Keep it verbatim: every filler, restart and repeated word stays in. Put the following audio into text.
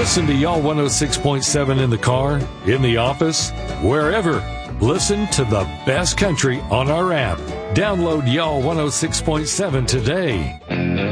Listen to Y'all one oh six point seven in the car, in the office, wherever. Listen to the best country on our app. Download Y'all one oh six point seven today.